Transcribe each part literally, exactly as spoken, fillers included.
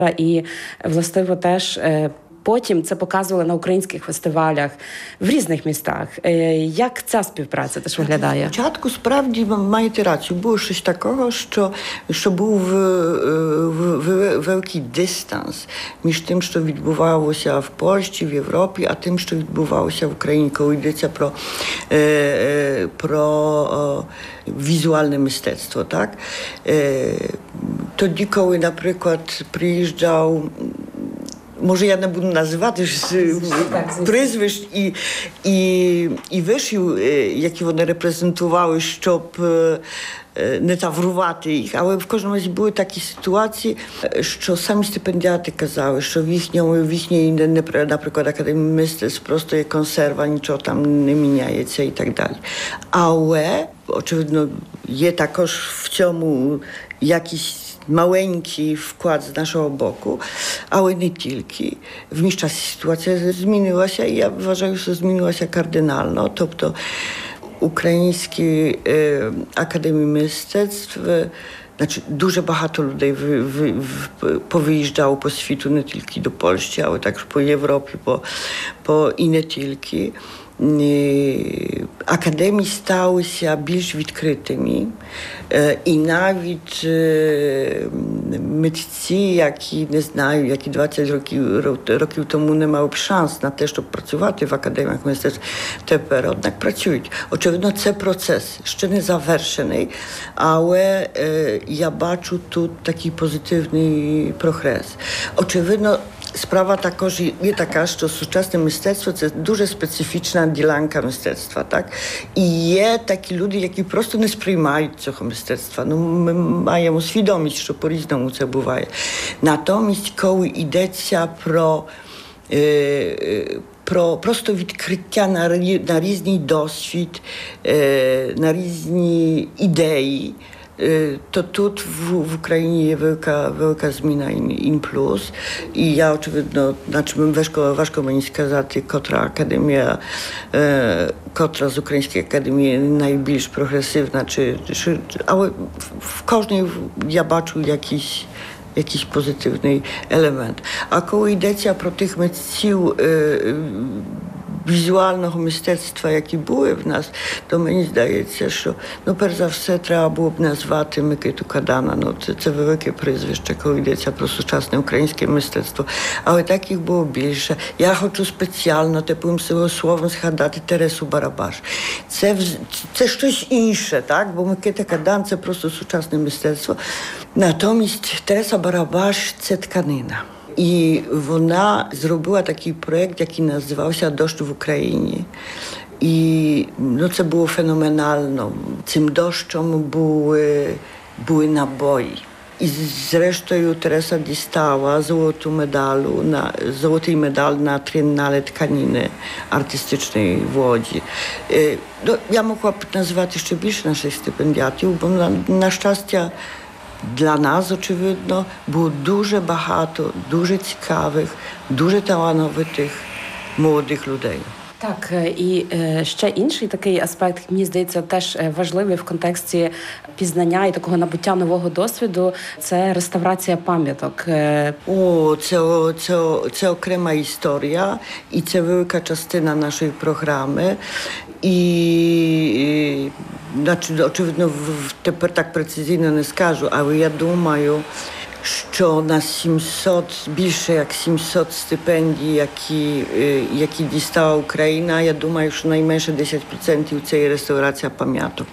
І, властиво, теж потім це показували на українських фестивалях в різних містах. Як ця співпраця теж виглядає? Спочатку, справді, маєте рацію, було щось такого, що, що був великий дистанс між тим, що відбувалося в Польщі, в Європі, а тим, що відбувалося в Україні, коли йдеться про, про візуальне мистецтво. Так? Тоді, коли, наприклад, приїжджав, може, я не буду називати прізвищ і, і, і вишів, які вони репрезентували, щоб не таврувати їх. Але в кожному разі були такі ситуації, що самі стипендіати казали, що в їхньому, в їхній, наприклад, академії мистецтв просто є консерва, нічого там не міняється і так далі. Але, очевидно, є також в цьому якісь маленький вклад з нашого боку, але не тільки. В між часі ситуація змінилася і я вважаю, що змінилася кардинально. Тобто українські е, академії мистецтв, значить, дуже багато людей в, в, в, повиїжджало по світу, не тільки до Польщі, але також по Європі, по, по, і не тільки. Академії сталися більш відкритими, і навіть митці, які, не знаю, які двадцять років, років тому не мали б шанс на те, щоб працювати в академіях мистецтв, тепер, однак, працюють. Очевидно, це процес ще не завершений, але я бачу тут такий позитивний прогрес. Очевидно, справа також є така, що сучасне мистецтво – це дуже специфічна ділянка мистецтва, так? І є такі люди, які просто не сприймають цього мистецтва. Ну, ми маємо свідомість, що по-різному це буває. Натомість, коли йдеться про, е, про просто відкриття на, на різний досвід, е, на різні ідеї, to тут w, w Ukrainie jest wielka, wielka zmiana in, in plus i ja oczywiście, znaczy bym важко, важко мені сказати, котра академія, е, котра з Української академії найбільш прогресивна, чи, чи, але в, в кожній я бачу якийсь, якийсь позитивний елемент. А коли йдеться про тих митців е, візуального мистецтва, які були в нас, то мені здається, що, ну, перш за все, треба було б назвати Микиту Кадана. Ну, це, це велике прізвище, коли йдеться про сучасне українське мистецтво. Але так їх було більше. Я хочу спеціально, теплим словом згадати Тересу Барабаш. Це, це щось інше, так? Бо Микита Кадан – це просто сучасне мистецтво. Натомість Тереса Барабаш – це тканина. І вона зробила такий проєкт, який називався «Дощ в Україні». І, ну, це було феноменально. Цим дощом були, були набої. І зрештою Teresa дістала золоту медалю, на, золотий медаль на трієннале тканини артистичної в Łodzi. Е, ну, я могла б назвати ще більше наших стипендіатів, бо, на, на щастя, для нас, очевидно, було дуже багато, дуже цікавих, дуже талановитих молодих людей. Так, і ще інший такий аспект, мені здається, теж важливий в контексті пізнання і такого набуття нового досвіду – це реставрація пам'яток. О, це, це, це окрема історія, і це велика частина нашої програми. І, значить, очевидно, тепер так прецизійно не скажу, але я думаю, що на сімсот, більше як сімсот стипендій, які, які дістала Україна, я думаю, що найменше десять відсотків це є реставрація пам'яток.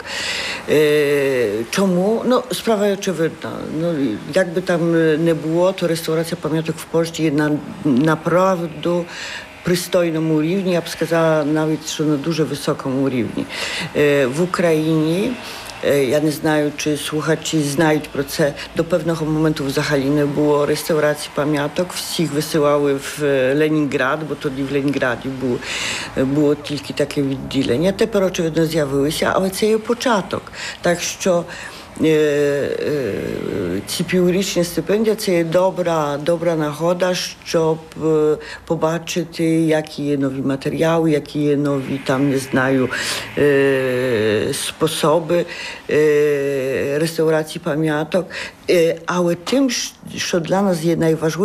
Чому? Ну, справа є очевидна. Ну, як би там не було, то реставрація пам'яток в Польщі є на, направду пристойному рівні, я б сказала навіть, що на дуже високому рівні. В Україні, я не знаю, чи слухачі знають про це, до певного моменту взагалі не було реставрації пам'яток. Всіх висилали в Ленінград, бо тоді в Ленінграді було, було тільки таке відділення. Тепер, очевидно, з'явилися, але це є початок. Так що ці піврічні стипендії – це є добра, добра нагода, щоб побачити, які є нові матеріали, які є нові, там, не знаю, способи реставрації пам'яток. Але тим, що для нас є найважливіше,